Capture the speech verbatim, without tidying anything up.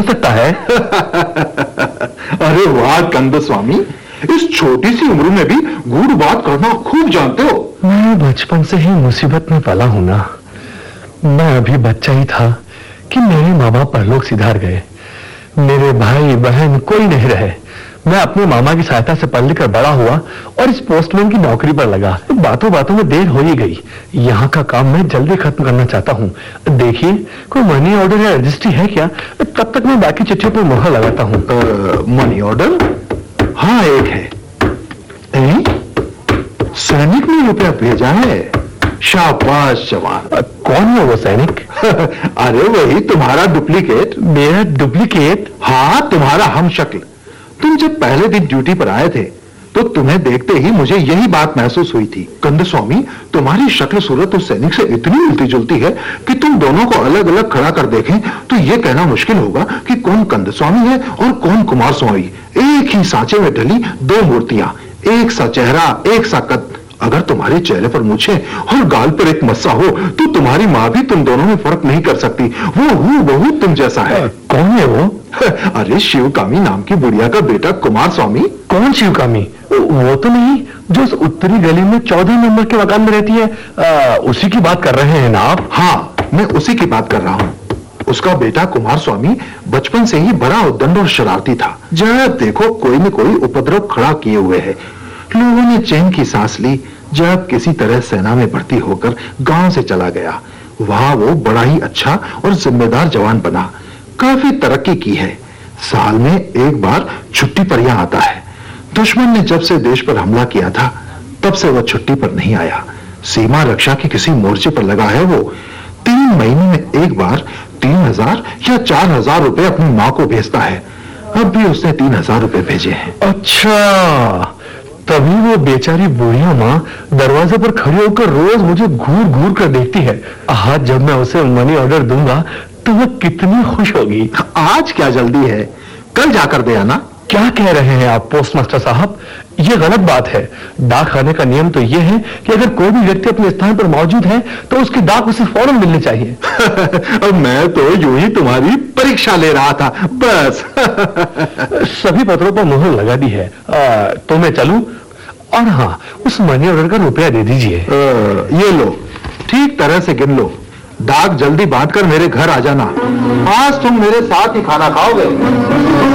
हो सकता है। अरे वाह कंद स्वामी, इस छोटी सी उम्र में भी गूढ़ बात करना खूब जानते हो। मैं बचपन से ही मुसीबत में पला हूं ना। मैं अभी बच्चा ही था कि मेरे मामा परलोक सिधार गए। मेरे भाई बहन कोई नहीं रहे। मैं अपने मामा की सहायता से पढ़ लिख कर बड़ा हुआ और इस पोस्टमैन की नौकरी पर लगा। बातों बातों में देर हो ही गई। यहाँ का काम मैं जल्दी खत्म करना चाहता हूँ। देखिए, कोई मनी ऑर्डर या रजिस्ट्री है क्या? तब तक मैं बाकी चिट्ठियों पर मोहर लगाता हूँ। Money order? हाँ, एक है। ए? सैनिक ने रुपया भेजा है। शाबाश जवान। कौन है वो सैनिक? अरे वही तुम्हारा डुप्लीकेट। मेरा डुप्लीकेट? हाँ, तुम्हारा हम शक्ल। तुम जब पहले दिन ड्यूटी पर आए थे तो तुम्हें देखते ही मुझे यही बात महसूस हुई थी। कंद स्वामी, तुम्हारी शक्ल सूरत उस सैनिक से इतनी मिलती जुलती है कि तुम दोनों को अलग अलग खड़ा कर देखें तो यह कहना मुश्किल होगा कि कौन कंद स्वामी है और कौन कुमार स्वामी। एक ही सांचे में ढली दो मूर्तियां, एक सा चेहरा, एक सा कद। अगर तुम्हारे चेहरे पर मूछें और गाल पर एक मस्सा हो तो तुम्हारी मां भी तुम दोनों में फर्क नहीं कर सकती। वो हूबहू तुम जैसा है। कौन है वो? अरे शिवकामी नाम की बुढ़िया का बेटा कुमार स्वामी। कौन शिवकामी? वो तो नहीं जो उस उत्तरी गली में चौदह नंबर के मकान में रहती है? आ, उसी की बात कर रहे हैं ना आप? हाँ, मैं उसी की बात कर रहा हूँ। उसका बेटा कुमार स्वामी बचपन से ही बड़ा उद्दंड और शरारती था। जब देखो कोई न कोई उपद्रव खड़ा किए हुए है। लोगों ने चैन की सांस ली जब किसी तरह सेना में भर्ती होकर गांव से चला गया। वहां वो बड़ा ही अच्छा और जिम्मेदार जवान बना। काफी तरक्की की है। साल में एक बार छुट्टी पर यहां आता है। दुश्मन ने जब से देश पर हमला किया था तब से वह छुट्टी पर नहीं आया। सीमा रक्षा के किसी मोर्चे पर लगा है वो। तीन महीने में एक बार तीन हजार या चार हजार रुपए अपनी मां को भेजता है। अब भी उसने तीन हजार रुपए भेजे हैं। अच्छा, तभी वो बेचारी बुढ़िया माँ दरवाजे पर खड़ी होकर रोज मुझे घूर घूर कर देखती है। आज जब मैं उसे मनी ऑर्डर दूंगा तो वह कितनी खुश होगी। आज क्या जल्दी है, कल जाकर दे आना। क्या कह रहे हैं आप पोस्ट मास्टर साहब? यह गलत बात है। डाक खाने का नियम तो यह है कि अगर कोई भी व्यक्ति अपने स्थान पर मौजूद है तो उसकी डाक उसे फौरन मिलनी चाहिए। मैं तो यूं ही तुम्हारी परीक्षा ले रहा था बस। सभी पत्रों पर मुहर लगा दी है। आ, तो मैं चलूं? और हाँ, उस मनी ऑर्डर का रुपया दे दीजिए। ये लो, ठीक तरह से गिन लो। डाक जल्दी बांटकर मेरे घर आ जाना। आज तुम मेरे साथ ही खाना खाओगे।